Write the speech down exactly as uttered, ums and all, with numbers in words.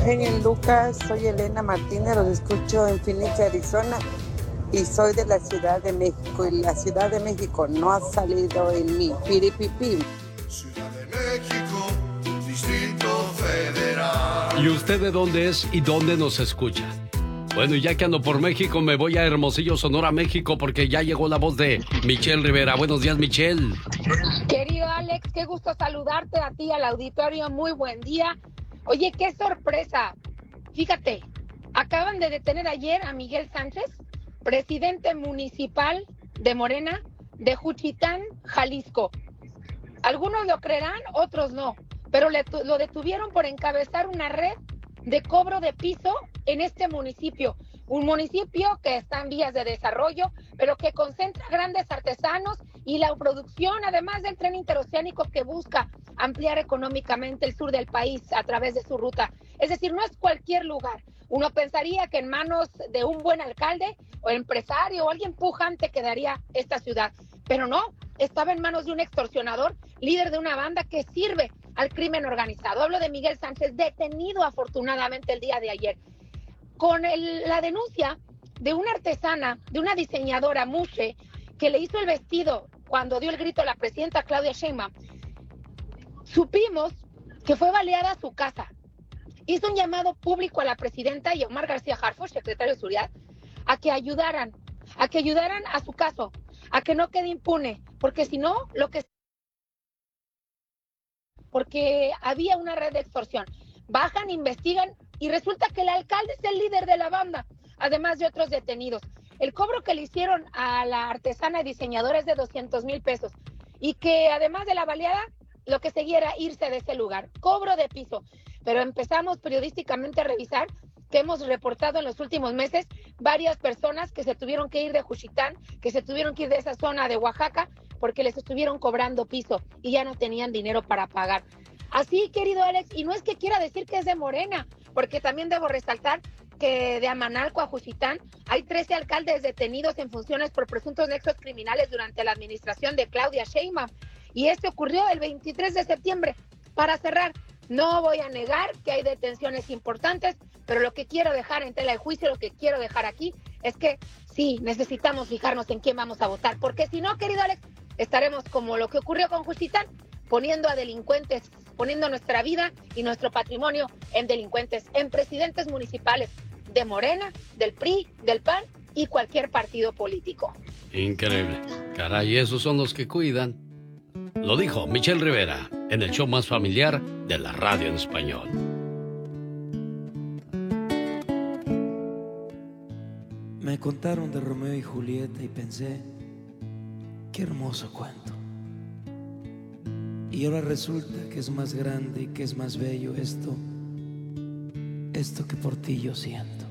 genio Lucas, soy Elena Martínez, los escucho en Phoenix, Arizona y soy de la Ciudad de México y la Ciudad de México no ha salido en mi piripipi. Ciudad de México, Distrito Federal. ¿Y usted de dónde es y dónde nos escucha? Bueno, ya que ando por México, me voy a Hermosillo, Sonora, México, porque ya llegó la voz de Michelle Rivera. Buenos días, Michelle. Querido Alex, qué gusto saludarte a ti, al auditorio. Muy buen día. Oye, qué sorpresa. Fíjate, acaban de detener ayer a Miguel Sánchez, presidente municipal de Morena, de Juchitán, Jalisco. Algunos lo creerán, otros no, pero le, lo detuvieron por encabezar una red de cobro de piso en este municipio, un municipio que está en vías de desarrollo, pero que concentra grandes artesanos y la producción, además del tren interoceánico que busca ampliar económicamente el sur del país a través de su ruta. Es decir, no es cualquier lugar. Uno pensaría que en manos de un buen alcalde o empresario o alguien pujante quedaría esta ciudad, pero no, estaba en manos de un extorsionador, líder de una banda que sirve al crimen organizado. Hablo de Miguel Sánchez, detenido afortunadamente el día de ayer, con el, la denuncia de una artesana, de una diseñadora, Mushe, que le hizo el vestido cuando dio el grito a la presidenta Claudia Sheinbaum. Supimos que fue baleada a su casa. Hizo un llamado público a la presidenta y a Omar García Harfuch, secretario de Seguridad, a que ayudaran, a que ayudaran a su caso, a que no quede impune, porque si no, lo que... porque había una red de extorsión. Bajan, investigan y resulta que el alcalde es el líder de la banda, además de otros detenidos. El cobro que le hicieron a la artesana y diseñadora es de doscientos mil pesos y que además de la baleada, lo que seguía era irse de ese lugar, cobro de piso. Pero empezamos periodísticamente a revisar que hemos reportado en los últimos meses varias personas que se tuvieron que ir de Juchitán, que se tuvieron que ir de esa zona de Oaxaca porque les estuvieron cobrando piso y ya no tenían dinero para pagar. Así, querido Alex, y no es que quiera decir que es de Morena, porque también debo resaltar que de Amanalco a Juchitán hay trece alcaldes detenidos en funciones por presuntos nexos criminales durante la administración de Claudia Sheinbaum. Y esto ocurrió el veintitrés de septiembre. Para cerrar, no voy a negar que hay detenciones importantes, pero lo que quiero dejar en tela de juicio, lo que quiero dejar aquí, es que sí, necesitamos fijarnos en quién vamos a votar, porque si no, querido Alex, estaremos como lo que ocurrió con Juchitán, poniendo a delincuentes, poniendo nuestra vida y nuestro patrimonio en delincuentes, en presidentes municipales de Morena, del P R I, del P A N y cualquier partido político. Increíble. Caray, esos son los que cuidan. Lo dijo Michelle Rivera en el show más familiar de la radio en español. Me contaron de Romeo y Julieta y pensé, qué hermoso cuento. Y ahora resulta que es más grande y que es más bello esto, esto que por ti yo siento.